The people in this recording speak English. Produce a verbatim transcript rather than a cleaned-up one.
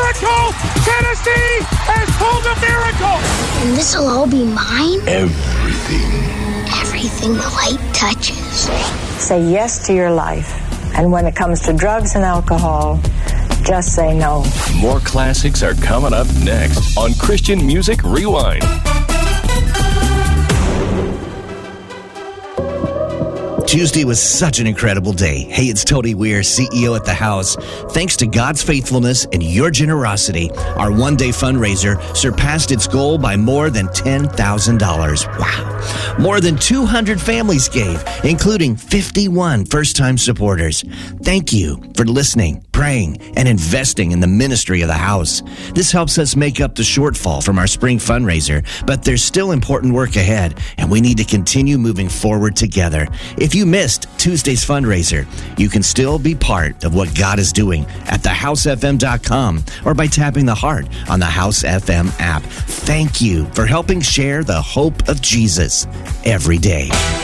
miracle! Tennessee has pulled a miracle! And this'll all be mine? Everything. Everything the light touches. Say yes to your life. And when it comes to drugs and alcohol, just say no. More classics are coming up next on Christian Music Rewind. Tuesday was such an incredible day. Hey, it's Tony Weir, C E O at The House. Thanks to God's faithfulness and your generosity, our one-day fundraiser surpassed its goal by more than ten thousand dollars. Wow. More than two hundred families gave, including fifty-one first-time supporters. Thank you for listening, praying, and investing in the ministry of The House. This helps us make up the shortfall from our spring fundraiser, but there's still important work ahead, and we need to continue moving forward together. If you missed Tuesday's fundraiser, you can still be part of what God is doing at the house f m dot com or by tapping the heart on the House F M app. Thank you for helping share the hope of Jesus every day.